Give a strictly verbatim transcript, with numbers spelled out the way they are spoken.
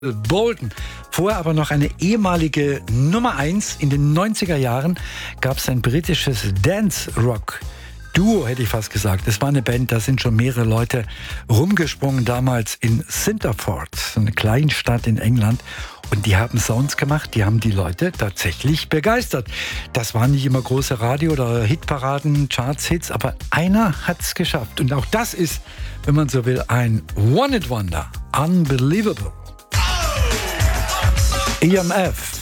Bolton. Vorher aber noch eine ehemalige Nummer eins. In den neunziger Jahren gab es ein britisches Dance-Rock-Duo, hätte ich fast gesagt. Es war eine Band, da sind schon mehrere Leute rumgesprungen, damals in Cinderford, so eine Kleinstadt in England. Und die haben Sounds gemacht, die haben die Leute tatsächlich begeistert. Das waren nicht immer große Radio- oder Hitparaden, Charts-Hits, aber einer hat es geschafft. Und auch das ist, wenn man so will, ein One-Hit-Wonder. Unbelievable. E M F.